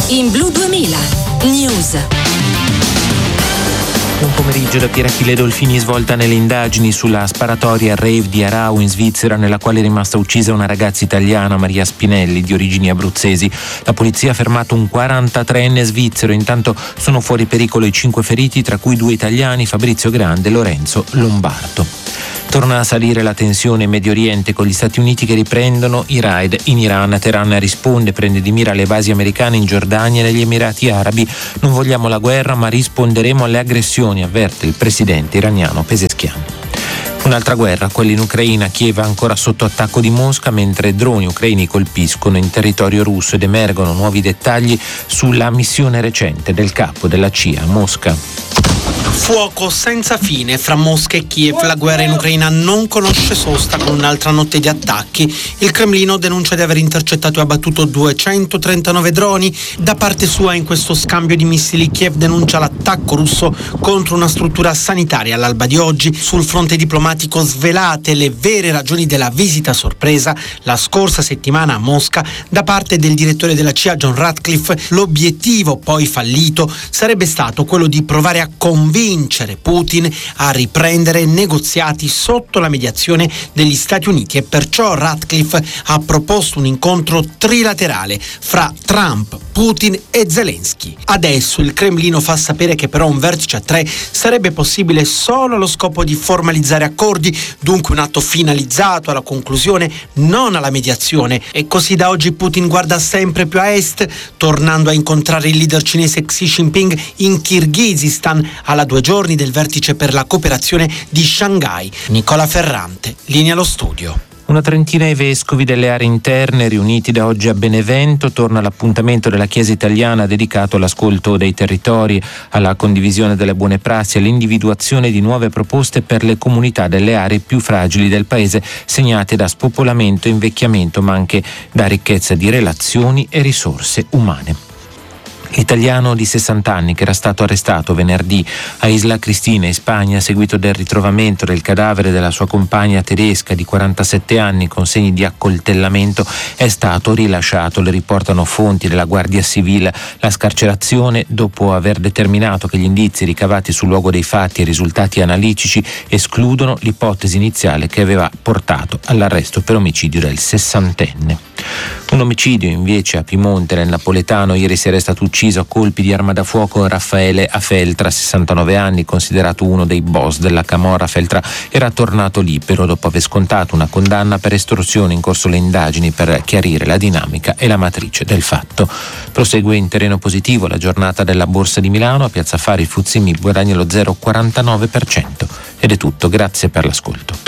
in Blu 2000 News. Un pomeriggio da Pier Achille Dolfini svolta nelle indagini sulla sparatoria al rave di Arau in Svizzera, nella quale è rimasta uccisa una ragazza italiana, Maria Spinelli, di origini abruzzesi. La polizia ha fermato un 43enne svizzero. Intanto sono fuori pericolo i 5 feriti, tra cui 2 italiani, Fabrizio Grande e Lorenzo Lombardo. Torna a salire la tensione in Medio Oriente, con gli Stati Uniti che riprendono i raid in Iran. Teheran risponde, prende di mira le basi americane in Giordania e negli Emirati Arabi. Non vogliamo la guerra, ma risponderemo alle aggressioni, avverte il presidente iraniano Pezeshkian. Un'altra guerra, quella in Ucraina. Kiev è ancora sotto attacco di Mosca, mentre droni ucraini colpiscono in territorio russo, ed emergono nuovi dettagli sulla missione recente del capo della CIA a Mosca. Fuoco senza fine fra Mosca e Kiev. La guerra in Ucraina non conosce sosta, con un'altra notte di attacchi. Il Cremlino denuncia di aver intercettato e abbattuto 239 droni. Da parte sua, in questo scambio di missili, Kiev denuncia l'attacco russo contro una struttura sanitaria all'alba di oggi. Sul fronte diplomatico, svelate le vere ragioni della visita sorpresa la scorsa settimana a Mosca da parte del direttore della CIA John Ratcliffe. L'obiettivo, poi fallito, sarebbe stato quello di provare a convincere Putin a riprendere negoziati sotto la mediazione degli Stati Uniti, e perciò Ratcliffe ha proposto un incontro trilaterale fra Trump, Putin e Zelensky. Adesso il Cremlino fa sapere che però un vertice a 3 sarebbe possibile solo allo scopo di formalizzare accordi, dunque un atto finalizzato alla conclusione, non alla mediazione. E così da oggi Putin guarda sempre più a est, tornando a incontrare il leader cinese Xi Jinping in Kirghizistan alla 2 giorni del vertice per la cooperazione di Shanghai. Nicola Ferrante, linea allo studio. Una trentina di vescovi delle aree interne riuniti da oggi a Benevento. Torna l'appuntamento della Chiesa italiana dedicato all'ascolto dei territori, alla condivisione delle buone prassi e all'individuazione di nuove proposte per le comunità delle aree più fragili del paese, segnate da spopolamento e invecchiamento, ma anche da ricchezza di relazioni e risorse umane. L'italiano di 60 anni, che era stato arrestato venerdì a Isla Cristina in Spagna a seguito del ritrovamento del cadavere della sua compagna tedesca di 47 anni con segni di accoltellamento, è stato rilasciato. Le riportano fonti della Guardia Civile. La scarcerazione, dopo aver determinato che gli indizi ricavati sul luogo dei fatti e i risultati analitici escludono l'ipotesi iniziale che aveva portato all'arresto per omicidio del 60enne. Un omicidio invece a Piemonte, nel napoletano. Ieri sera è stato ucciso a colpi di arma da fuoco Raffaele Afeltra, 69 anni, considerato uno dei boss della camorra. Afeltra era tornato libero dopo aver scontato una condanna per estorsione. In corso le indagini per chiarire la dinamica e la matrice del fatto. Prosegue in terreno positivo la giornata della Borsa di Milano. A Piazza Affari il FTSE MIB guadagna lo 0,49%. Ed è tutto, grazie per l'ascolto.